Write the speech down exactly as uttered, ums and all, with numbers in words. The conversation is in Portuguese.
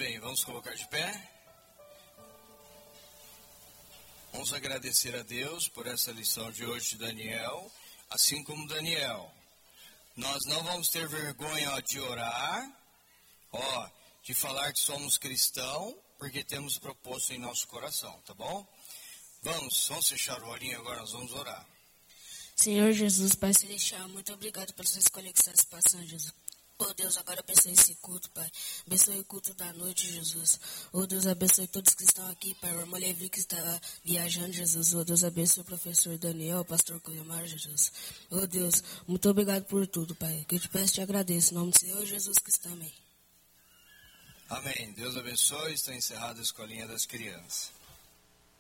bem, vamos colocar de pé. Vamos agradecer a Deus por essa lição de hoje de Daniel, assim como Daniel. Nós não vamos ter vergonha ó, de orar, ó, de falar que somos cristãos, porque temos proposto em nosso coração, tá bom? Vamos, vamos fechar o olhinho agora, nós vamos orar. Senhor Jesus, Pai Celestial, muito obrigado pela sua escolha que está se passando, Jesus. Oh Deus, agora abençoe esse culto, Pai. Abençoe o culto da noite, Jesus. Oh Deus, abençoe todos que estão aqui, Pai. O irmão Levi que está viajando, Jesus. Oh Deus, abençoe o professor Daniel, o pastor Cleomar, Jesus. Oh Deus, muito obrigado por tudo, Pai. Que eu te peço e te agradeço. Em nome do Senhor Jesus Cristo, amém. Amém. Deus abençoe. Está encerrada a escolinha das crianças.